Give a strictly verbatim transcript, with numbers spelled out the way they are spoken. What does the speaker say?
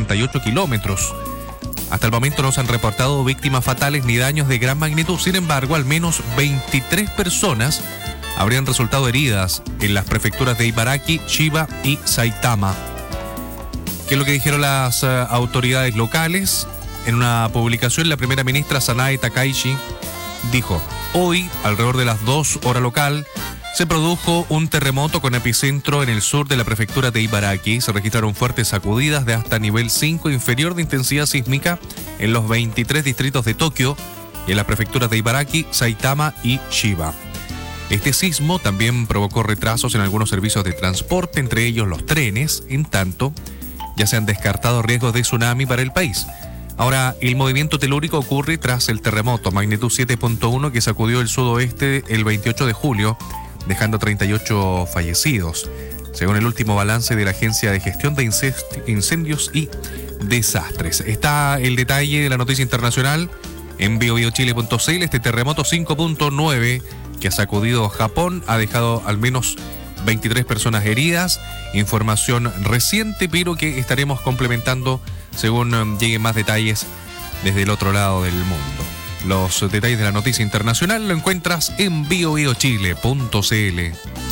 sesenta y ocho kilómetros. Hasta el momento no se han reportado víctimas fatales ni daños de gran magnitud. Sin embargo, al menos veintitrés personas habrían resultado heridas en las prefecturas de Ibaraki, Chiba y Saitama. ¿Qué es lo que dijeron las uh, autoridades locales? En una publicación, la primera ministra Sanae Takaichi dijo: hoy, alrededor de las dos horas local, se produjo un terremoto con epicentro en el sur de la prefectura de Ibaraki. Se registraron fuertes sacudidas de hasta nivel cinco inferior de intensidad sísmica en los veintitrés distritos de Tokio y en las prefecturas de Ibaraki, Saitama y Chiba. Este sismo también provocó retrasos en algunos servicios de transporte, entre ellos los trenes. En tanto, ya se han descartado riesgos de tsunami para el país. Ahora, el movimiento telúrico ocurre tras el terremoto magnitud siete punto uno que sacudió el sudoeste el veintiocho de julio, dejando treinta y ocho fallecidos, según el último balance de la Agencia de Gestión de Incendios y Desastres. Está el detalle de la noticia internacional en bio bio chile punto c l. Este terremoto cinco punto nueve que ha sacudido Japón ha dejado al menos veintitrés personas heridas. Información reciente, pero que estaremos complementando según lleguen más detalles desde el otro lado del mundo. Los detalles de la noticia internacional lo encuentras en bio bio chile punto c l.